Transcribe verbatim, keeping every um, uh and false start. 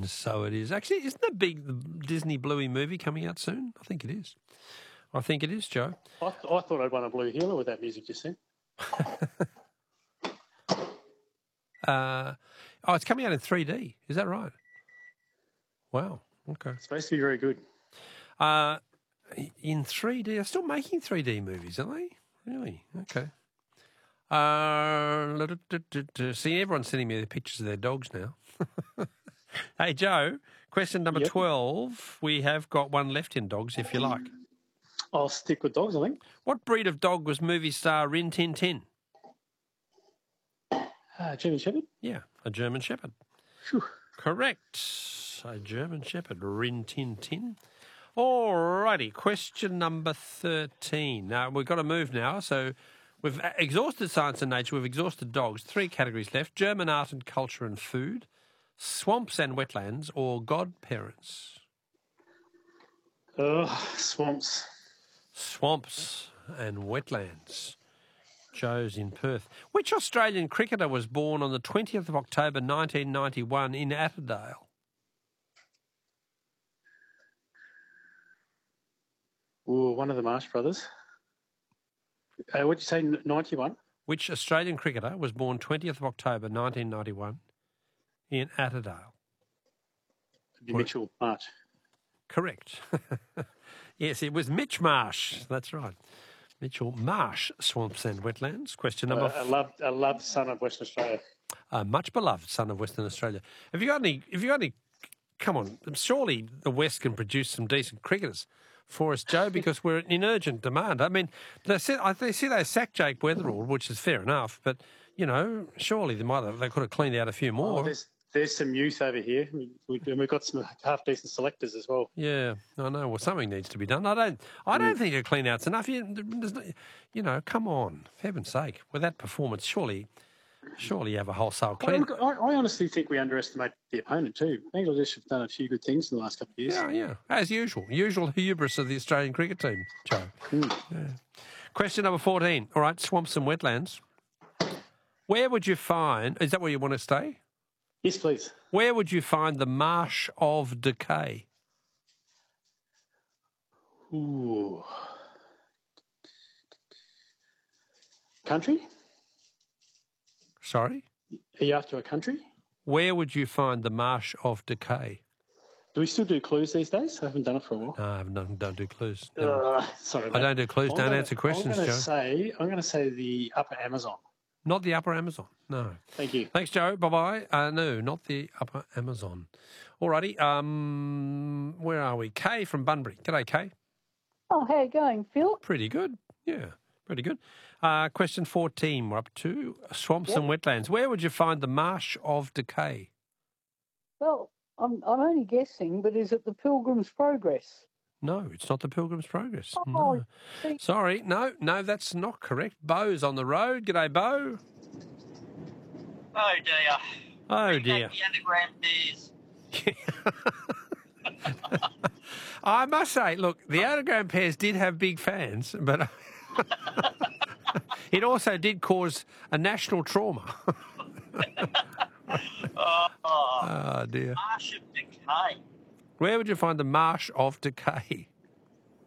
So it is. Actually, isn't the big Disney Bluey movie coming out soon? I think it is. I think it is, Joe. I, th- I thought I'd won a blue healer with that music just then. uh, oh, it's coming out in three D. Is that right? Wow. Okay. It's supposed to be very good. Uh, in three D, they're still making three D movies, are they? Really? Okay. Uh, see, everyone's sending me the pictures of their dogs now. Hey, Joe, question number Yep. twelve. We have got one left in dogs, if you like. I'll stick with dogs, I think. What breed of dog was movie star Rin Tin Tin? Uh, German Shepherd? Yeah, a German Shepherd. Phew. Correct. A German Shepherd, Rin Tin Tin. All righty, question number thirteen. Now, we've got to move now, so we've exhausted science and nature, we've exhausted dogs. Three categories left: German art and culture and food, swamps and wetlands, or godparents. Ugh, swamps. Swamps and wetlands. Joe's in Perth. Which Australian cricketer was born on the twentieth of October nineteen ninety-one in Atterdale? Ooh, one of the Marsh brothers. Uh, what'd you say, ninety-one? Which Australian cricketer was born twentieth of October nineteen ninety-one in Atterdale? It'd be Mitchell Marsh. Correct. Yes, it was Mitch Marsh. That's right. Mitchell Marsh, swamps and wetlands. Question number... Uh, a loved, a loved son of Western Australia. A much beloved son of Western Australia. Have you got any... Have you got any... Come on, surely the West can produce some decent cricketers for us, Joe, because we're in urgent demand. I mean, they see, they see they sacked Jake Weatherall, which is fair enough, but, you know, surely they might have, they could have cleaned out a few more. Oh, there's, there's some youth over here, we, we, and we've got some half-decent selectors as well. Yeah, I know. Well, something needs to be done. I don't I don't Mm. think a clean out's enough. You, there's no- you know, come on, for heaven's sake. With that performance, surely surely you have a wholesale I, clean. I, I honestly think we underestimate the opponent too. Bangladesh have done a few good things in the last couple of years. Yeah, yeah, as usual. Usual hubris of the Australian cricket team, Joe. Mm. Yeah. Question number fourteen. All right, swamps and wetlands. Where would you find... Is that where you want to stay? Yes, please. Where would you find the Marsh of Decay? Ooh. Country? Sorry? Are you after a country? Where would you find the Marsh of Decay? Do we still do clues these days? I haven't done it for a while. No, I haven't done, don't do clues. Never. Uh, sorry, I mate. don't do clues. I'm Don't gonna- answer questions, I'm Joe. gonna say I'm going to say the Upper Amazon. Not the Upper Amazon. No. Thank you. Thanks, Joe. Bye-bye. Uh, no, not the Upper Amazon. Alrighty. Um, where are we? Kay from Bunbury. G'day, Kay. Oh, how you going, Phil? Pretty good. Yeah, pretty good. Uh, question fourteen. We're up to swamps Yep. and wetlands. Where would you find the Marsh of Decay? Well, I'm I'm only guessing, but is it the Pilgrim's Progress? No, it's not the Pilgrim's Progress. Oh, No. see, Sorry. No, no, that's not correct. Bo's on the road. G'day, Bo. Oh dear. Oh, Bring dear. back the underground beers. I must say, look, the Underground Pairs did have big fans, but it also did cause a national trauma. Oh, Oh, dear. Marsh of Decay. Where would you find the Marsh of Decay?